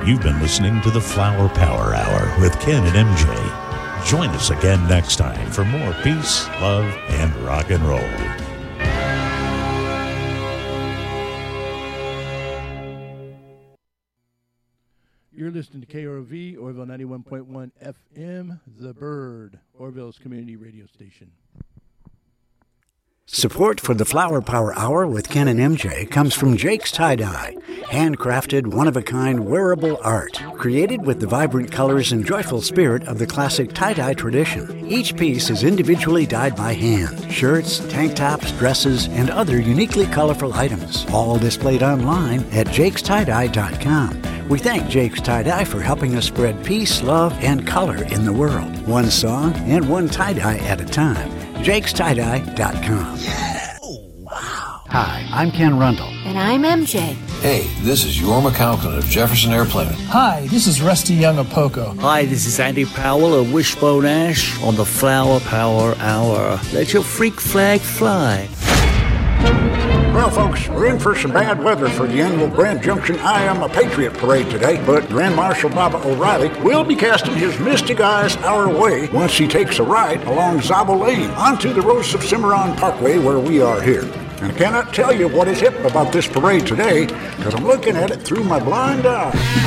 You've been listening to the Flower Power Hour with Ken and MJ. Join us again next time for more peace, love, and rock and roll. You're listening to KROV, Orville 91.1 FM, The Bird, Orville's community radio station. Support for the Flower Power Hour with Ken and MJ comes from Jake's Tie-Dye, handcrafted, one-of-a-kind wearable art, created with the vibrant colors and joyful spirit of the classic tie-dye tradition. Each piece is individually dyed by hand. Shirts, tank tops, dresses, and other uniquely colorful items, all displayed online at jakestieDye.com. We thank Jake's Tie-Dye for helping us spread peace, love, and color in the world. One song and one tie-dye at a time. jakestieDye.com. Yeah! Oh, wow. Hi, I'm Ken Rundle. And I'm MJ. Hey, this is Yorma Calkin of Jefferson Airplane. Hi, this is Rusty Young of Poco. Hi, this is Andy Powell of Wishbone Ash on the Flower Power Hour. Let your freak flag fly. Well, folks, we're in for some bad weather for the annual Grand Junction I Am a Patriot parade today, but Grand Marshal Baba O'Reilly will be casting his mystic eyes our way once he takes a ride along Zabo Lane onto the Rose of Cimarron Parkway where we are here. And I cannot tell you what is hip about this parade today because I'm looking at it through my blind eye.